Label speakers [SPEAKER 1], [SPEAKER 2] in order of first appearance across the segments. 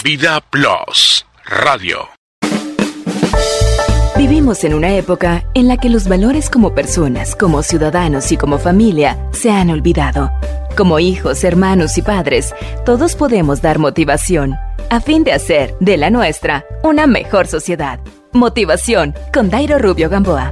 [SPEAKER 1] Vida Plus Radio.
[SPEAKER 2] Vivimos en una época en la que los valores como personas, como ciudadanos y como familia se han olvidado. Como hijos, hermanos y padres, todos podemos dar motivación a fin de hacer de la nuestra una mejor sociedad. Motivación con Dairo Rubio Gamboa.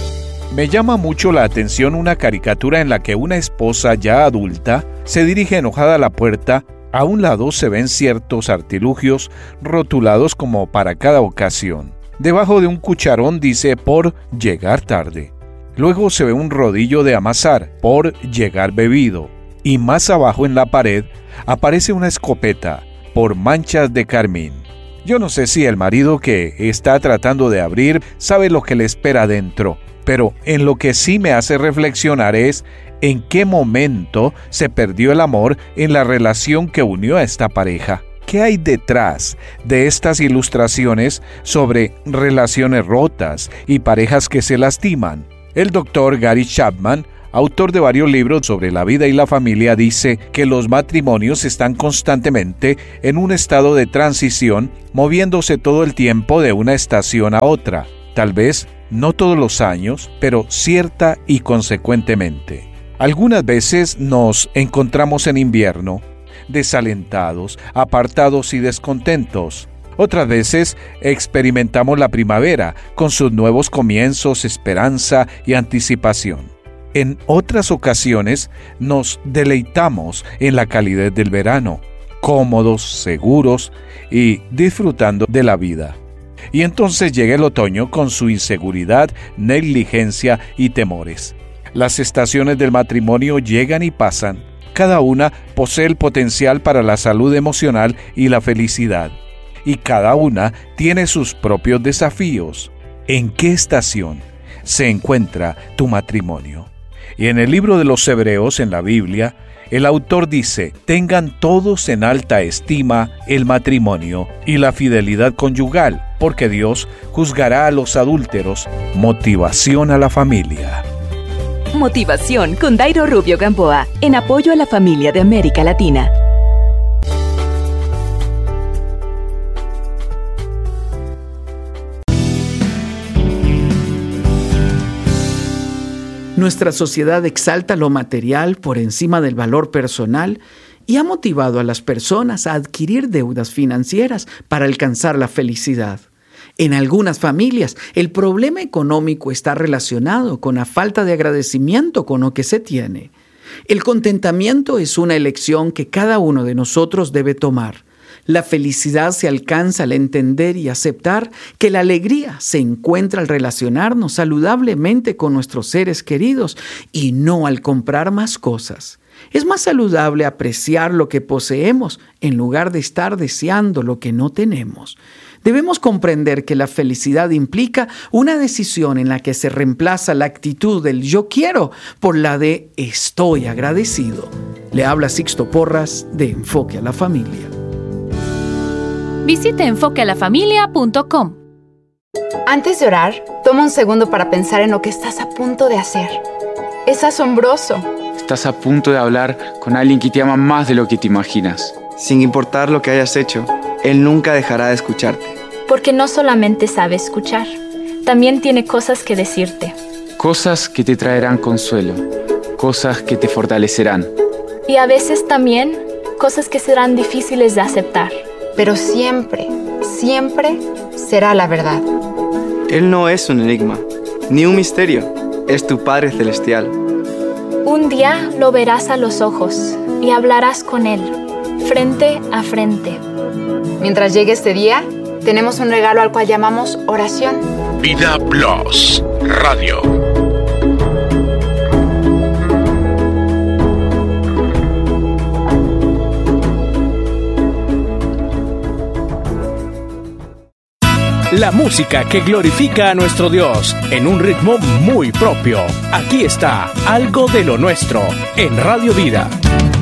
[SPEAKER 3] Me llama mucho la atención una caricatura en la que una esposa ya adulta se dirige enojada a la puerta. A un lado se ven ciertos artilugios rotulados como para cada ocasión. Debajo de un cucharón dice por llegar tarde. Luego se ve un rodillo de amasar por llegar bebido. Y más abajo en la pared aparece una escopeta por manchas de carmín. Yo no sé si el marido que está tratando de abrir sabe lo que le espera dentro, pero en lo que sí me hace reflexionar es en qué momento se perdió el amor en la relación que unió a esta pareja. ¿Qué hay detrás de estas ilustraciones sobre relaciones rotas y parejas que se lastiman? El doctor Gary Chapman, autor de varios libros sobre la vida y la familia, dice que los matrimonios están constantemente en un estado de transición, moviéndose todo el tiempo de una estación a otra. Tal vez no todos los años, pero cierta y consecuentemente. Algunas veces nos encontramos en invierno, desalentados, apartados y descontentos. Otras veces experimentamos la primavera con sus nuevos comienzos, esperanza y anticipación. En otras ocasiones nos deleitamos en la calidez del verano, cómodos, seguros y disfrutando de la vida. Y entonces llega el otoño con su inseguridad, negligencia y temores. Las estaciones del matrimonio llegan y pasan. Cada una posee el potencial para la salud emocional y la felicidad. Y cada una tiene sus propios desafíos. ¿En qué estación se encuentra tu matrimonio? Y en el libro de los Hebreos, en la Biblia, el autor dice: tengan todos en alta estima el matrimonio y la fidelidad conyugal, porque Dios juzgará a los adúlteros. Motivación a la familia.
[SPEAKER 2] Motivación con Dairo Rubio Gamboa, en apoyo a la familia de América Latina.
[SPEAKER 4] Nuestra sociedad exalta lo material por encima del valor personal y ha motivado a las personas a adquirir deudas financieras para alcanzar la felicidad. En algunas familias, el problema económico está relacionado con la falta de agradecimiento con lo que se tiene. El contentamiento es una elección que cada uno de nosotros debe tomar. La felicidad se alcanza al entender y aceptar que la alegría se encuentra al relacionarnos saludablemente con nuestros seres queridos y no al comprar más cosas. Es más saludable apreciar lo que poseemos en lugar de estar deseando lo que no tenemos. Debemos comprender que la felicidad implica una decisión en la que se reemplaza la actitud del yo quiero por la de estoy agradecido. Le habla Sixto Porras de Enfoque a la Familia.
[SPEAKER 5] Visite enfoquealafamilia.com.
[SPEAKER 6] Antes de orar, toma un segundo para pensar en lo que estás a punto de hacer. Es asombroso.
[SPEAKER 7] Estás a punto de hablar con alguien que te ama más de lo que te imaginas.
[SPEAKER 8] Sin importar lo que hayas hecho, Él nunca dejará de escucharte.
[SPEAKER 5] Porque no solamente sabe escuchar, también tiene cosas que decirte.
[SPEAKER 7] Cosas que te traerán consuelo, cosas que te fortalecerán.
[SPEAKER 5] Y a veces también cosas que serán difíciles de aceptar.
[SPEAKER 6] Pero siempre, siempre será la verdad.
[SPEAKER 8] Él no es un enigma, ni un misterio. Es tu Padre Celestial.
[SPEAKER 5] Un día lo verás a los ojos y hablarás con Él, frente a frente.
[SPEAKER 6] Mientras llegue este día, tenemos un regalo al cual llamamos oración.
[SPEAKER 1] Vida Plus Radio.
[SPEAKER 9] La música que glorifica a nuestro Dios en un ritmo muy propio. Aquí está Algo de lo Nuestro en Radio Vida.